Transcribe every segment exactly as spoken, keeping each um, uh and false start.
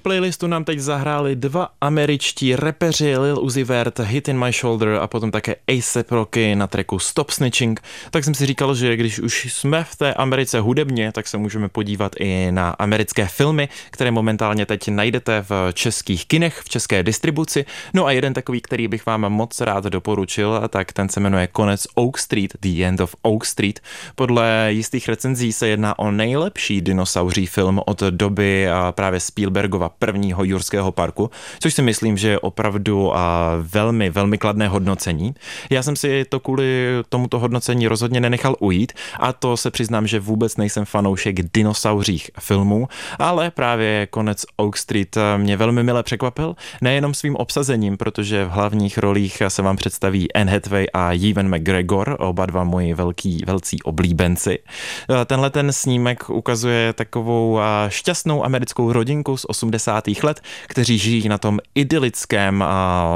playlistu nám teď zahráli dva američtí repeři Lil Uzi Vert, Hit in My Shoulder a potom také A$ep Rocky na tracku Stop Snitching. Tak jsem si říkal, že když už jsme v té Americe hudebně, tak se můžeme podívat i na americké filmy, které momentálně teď najdete v českých kinech, v české distribuci. No a jeden takový, který bych vám moc rád doporučil, tak ten se jmenuje Konec Oak Street, The End of Oak Street. Podle jistých recenzí se jedná o nejlepší dinosauří film od doby právě Spielbergova prvního Jurského parku, což si myslím, že je opravdu velmi, velmi kladné hodnocení. Já jsem si to kvůli tomuto hodnocení rozhodně nenechal ujít a to se přiznám, že vůbec nejsem fanoušek dinosauřích filmů, ale právě Konec Oak Street mě velmi mile překvapil, nejenom svým obsazením, protože v hlavních rolích se vám představí Anne Hathaway a Ewan McGregor, oba dva moji velký, velcí oblíbenci. Tenhle ten snímek ukazuje takovou šťastnou americkou rodinku z osmdesátých let, kteří žijí na tom idylickém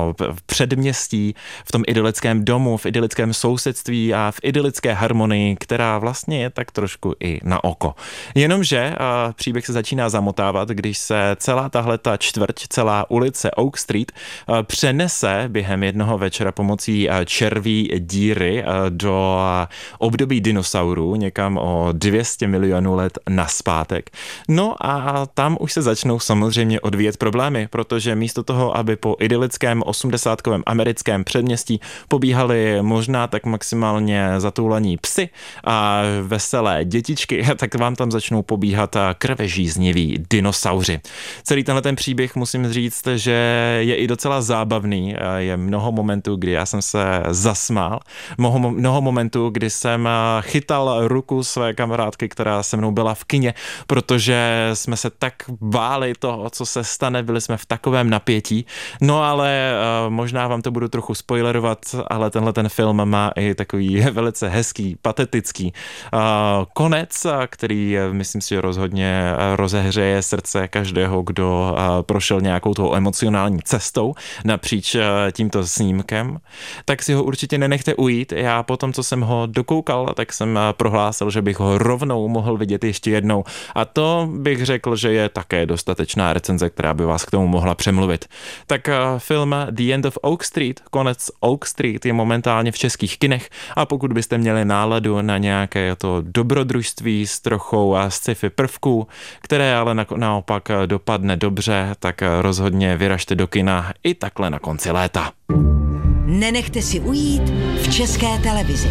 předměstí, v tom idylickém domu, v idylickém sousedství a v idylické harmonii, která vlastně je tak trošku i na oko. Jenomže příběh se začíná zamotávat, když se celá tahleta čtvrť, celá ulice Oak Street přenese během jednoho večera pomocí červí díry do období dinosaurů někam o dvě stě milionů let nazpátek. No a tam už se začnou samozřejmě odvíjet problémy, protože místo toho, aby po idylickém osmdesátkovém americkém předměstí pobíhali možná tak maximálně zatoulaní psy a veselé dětičky, tak vám tam začnou pobíhat krvežízniví dinosauři. Celý tenhle ten příběh musím říct, že je i docela zábavný. Je mnoho momentů, kdy já jsem se zasmál. Mnoho, mnoho momentů, kdy jsem chytal ruku své kamarádky, která se mnou byla v kině, protože jsme se tak báli toho, co se stane, byli jsme v takovém napětí. No ale uh, možná vám to budu trochu spoilerovat, ale tenhle ten film má i takový velice hezký, patetický uh, konec, který myslím si, že rozhodně rozehřeje srdce každého, kdo uh, prošel nějakou tou emocionální cestou napříč uh, tímto snímkem. Tak si ho určitě nenechte ujít. Já po tom, co jsem ho dokoukal, tak jsem uh, prohlásil, že bych ho rovnou mohl vidět ještě jednou. A to bych řekl, že je také dostatečná recenze, která by vás k tomu mohla přemluvit. Tak uh, film The End of Oak Street, Konec Oak Street, je momentálně v českých kinech a pokud byste měli náladu na nějaké to dobrodružství s trochou sci-fi prvků, které ale na, naopak dopadne dobře, tak rozhodně vyražte do kina i takhle na konci léta. Nenechte si ujít v České televizi.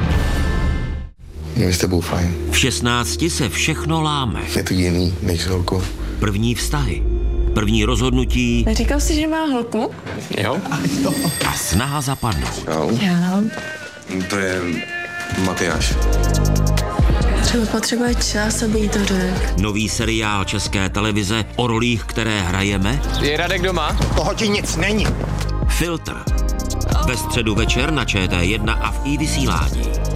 Je s tebou fajn. V šestnácti se všechno láme. Je to jiný než s holkou. První vztahy, první rozhodnutí. Neříkal jsi, že má holku? Jo. A snaha zapadnout. Jo. Já. To je Matyáš. Třeba potřebuje čas, aby jí to řekl. Nový seriál České televize o rolích, které hrajeme. Je Radek doma? Toho ti nic není. Filtr. Ve středu večer na Č T jedna a v iVysílání.